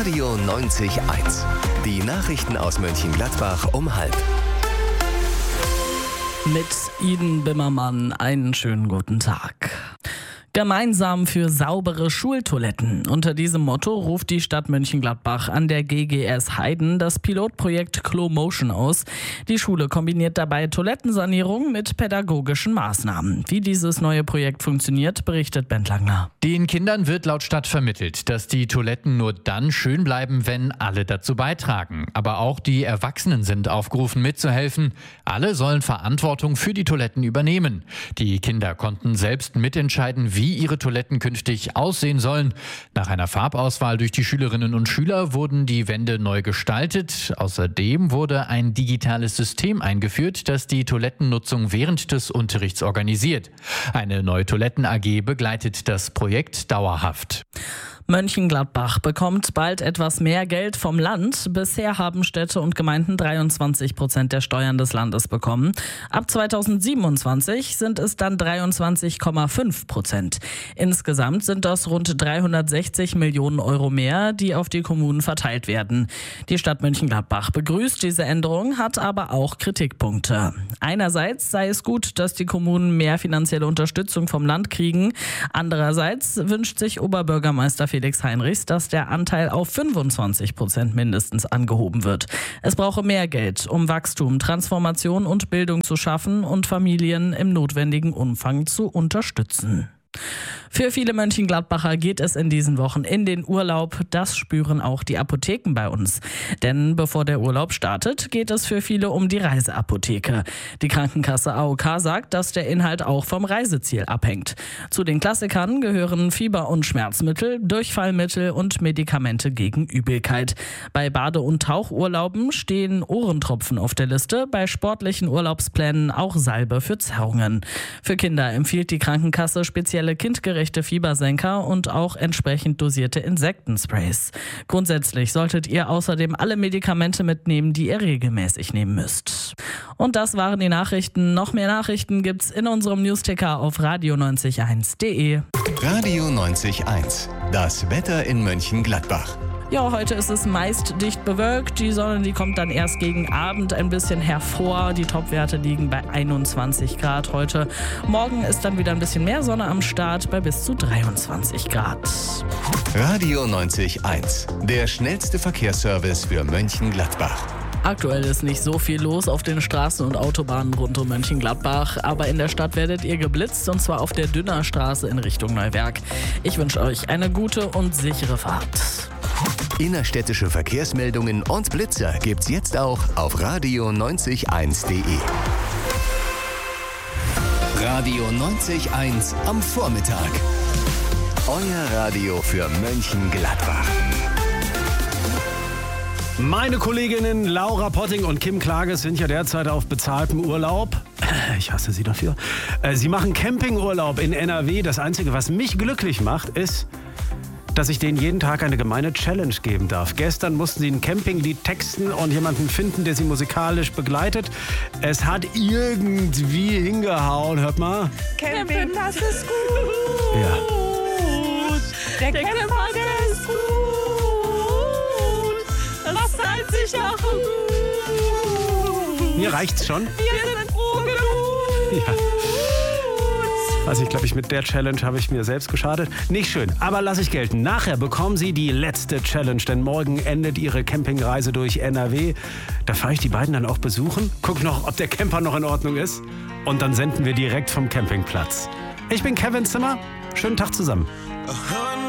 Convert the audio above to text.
Radio 90.1. Die Nachrichten aus Mönchengladbach um 12:30. Mit Iden Bimmermann einen schönen guten Tag. Gemeinsam für saubere Schultoiletten. Unter diesem Motto ruft die Stadt Mönchengladbach an der GGS Heiden das Pilotprojekt CloMotion aus. Die Schule kombiniert dabei Toilettensanierung mit pädagogischen Maßnahmen. Wie dieses neue Projekt funktioniert, berichtet Bent Langner. Den Kindern wird laut Stadt vermittelt, dass die Toiletten nur dann schön bleiben, wenn alle dazu beitragen. Aber auch die Erwachsenen sind aufgerufen mitzuhelfen. Alle sollen Verantwortung für die Toiletten übernehmen. Die Kinder konnten selbst mitentscheiden, wie ihre Toiletten künftig aussehen sollen. Nach einer Farbauswahl durch die Schülerinnen und Schüler wurden die Wände neu gestaltet. Außerdem wurde ein digitales System eingeführt, das die Toilettennutzung während des Unterrichts organisiert. Eine neue Toiletten-AG begleitet das Projekt dauerhaft. Mönchengladbach bekommt bald etwas mehr Geld vom Land. Bisher haben Städte und Gemeinden 23% der Steuern des Landes bekommen. Ab 2027 sind es dann 23,5%. Insgesamt sind das rund 360 Millionen Euro mehr, die auf die Kommunen verteilt werden. Die Stadt Mönchengladbach begrüßt diese Änderung, hat aber auch Kritikpunkte. Einerseits sei es gut, dass die Kommunen mehr finanzielle Unterstützung vom Land kriegen. Andererseits wünscht sich Oberbürgermeister Felix Heinrichs, dass der Anteil auf 25% mindestens angehoben wird. Es brauche mehr Geld, um Wachstum, Transformation und Bildung zu schaffen und Familien im notwendigen Umfang zu unterstützen. Für viele Mönchengladbacher geht es in diesen Wochen in den Urlaub. Das spüren auch die Apotheken bei uns. Denn bevor der Urlaub startet, geht es für viele um die Reiseapotheke. Die Krankenkasse AOK sagt, dass der Inhalt auch vom Reiseziel abhängt. Zu den Klassikern gehören Fieber- und Schmerzmittel, Durchfallmittel und Medikamente gegen Übelkeit. Bei Bade- und Tauchurlauben stehen Ohrentropfen auf der Liste, bei sportlichen Urlaubsplänen auch Salbe für Zerrungen. Für Kinder empfiehlt die Krankenkasse spezielle kindgerechte Fiebersenker und auch entsprechend dosierte Insektensprays. Grundsätzlich solltet ihr außerdem alle Medikamente mitnehmen, die ihr regelmäßig nehmen müsst. Und das waren die Nachrichten. Noch mehr Nachrichten gibt's in unserem Newsticker auf radio901.de. Radio 90.1. Das Wetter in Mönchengladbach. Ja, heute ist es meist dicht bewölkt. Die Sonne, die kommt dann erst gegen Abend ein bisschen hervor. Die Topwerte liegen bei 21 Grad heute. Morgen ist dann wieder ein bisschen mehr Sonne am Start bei bis zu 23 Grad. Radio 90.1. Der schnellste Verkehrsservice für Mönchengladbach. Aktuell ist nicht so viel los auf den Straßen und Autobahnen rund um Mönchengladbach, aber in der Stadt werdet ihr geblitzt, und zwar auf der Dünnerstraße in Richtung Neuwerk. Ich wünsche euch eine gute und sichere Fahrt. Innerstädtische Verkehrsmeldungen und Blitzer gibt's jetzt auch auf radio901.de. Radio 90.1 am Vormittag. Euer Radio für Mönchengladbach. Meine Kolleginnen Laura Potting und Kim Klages sind ja derzeit auf bezahltem Urlaub. Ich hasse sie dafür. Sie machen Campingurlaub in NRW. Das Einzige, was mich glücklich macht, ist, dass ich denen jeden Tag eine gemeine Challenge geben darf. Gestern mussten sie ein Campinglied texten und jemanden finden, der sie musikalisch begleitet. Es hat irgendwie hingehauen. Hört mal. Camping, das ist gut. Ja. Der Camper, der ist gut. Das zahlt sich auch gut. Mir reicht's schon. Wir sind froh genug. Ja. Also ich glaube, mit der Challenge habe ich mir selbst geschadet. Nicht schön, aber lasse ich gelten. Nachher bekommen Sie die letzte Challenge, denn morgen endet Ihre Campingreise durch NRW. Da fahre ich die beiden dann auch besuchen, guck noch, ob der Camper noch in Ordnung ist, und dann senden wir direkt vom Campingplatz. Ich bin Kevin Zimmer, schönen Tag zusammen.